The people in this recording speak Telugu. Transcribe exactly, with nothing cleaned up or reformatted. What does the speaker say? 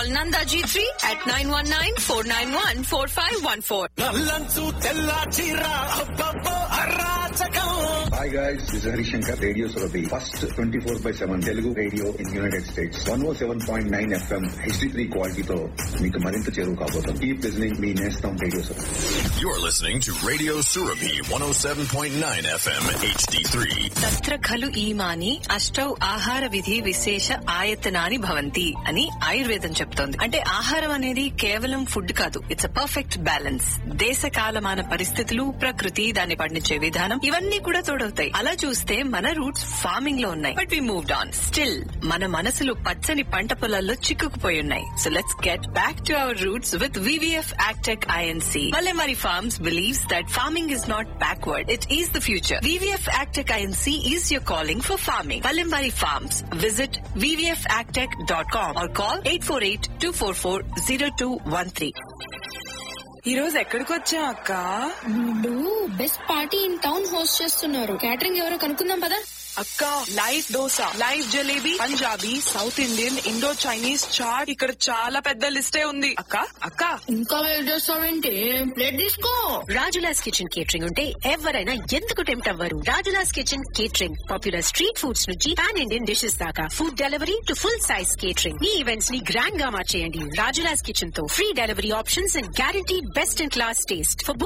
Call Nanda G three at nine one nine, four nine one, four five one four. Hi guys, this is Harishankar, Radio Surabhi. First twenty-four by seven Telugu radio in United States. one oh seven point nine F M H D three quality తో మీకు మరింత చేరువ కాబోతాం. Keep listening, మీ నేస్తం Radio Surabhi. You're listening to Radio Surabhi one oh seven point nine F M H D three. తత్ర ఖలు ఈమాని అష్టౌ ఆహార విధి విశేష ఆయతనాని భవంతి అని ఆయుర్వేదం చెప్తోంది. అంటే ఆహారం అనేది కేవలం ఫుడ్ కాదు, ఇట్స్ అ పర్ఫెక్ట్ బ్యాలెన్స్. దేశ కాలమాన పరిస్థితులు, ప్రకృతి, దాన్ని పండించే విధానం ఇవన్నీ కూడా తోడవుతాయి. అలా చూస్తే మన రూట్స్ ఫార్మింగ్ లో ఉన్నాయి, but we moved on. Still మన మనసులు పచ్చని పంట పొలాల్లో చిక్కుకుపోయి ఉన్నాయి. So let's get back to our roots with V V F Agtech I N C. Palimari Farms believes that farming is not backward, it is the future. V V F Agtech I N C is your calling for farming. Palimari Farms. Visit v v f agtech dot com or call eight four eight, two four four, zero two one three. ఈ రోజు ఎక్కడికి వచ్చా అక్క? వీళ్ళు best party in town host చేస్తున్నారు. క్యాటరింగ్ ఎవరో కనుక్కుందాం పదా. అక్క, live dosa, live jalebi, Punjabi, south Indian, Indo Chinese, chat, ఇక్కడ చాలా పెద్ద లిస్టే ఉంది. అక్క అక్క ఇంకా వెయిట్ చేస్తావేంటి? ప్లేట్ తీసుకో. రాజులాస్ కిచెన్ కేటరింగ్ ఉంటే ఎవరైనా ఎందుకు టెంప్ట్ అవ్వరు? Rajula's kitchen catering popular street foods నుంచి పాన్ ఇండియన్ డిషెస్ దాకా, food delivery to full size catering. Me events ని గ్రాండ్ గా మార్చేయండి రాజులాస్ కిచెన్ తో. Free delivery options and guaranteed best in class taste. For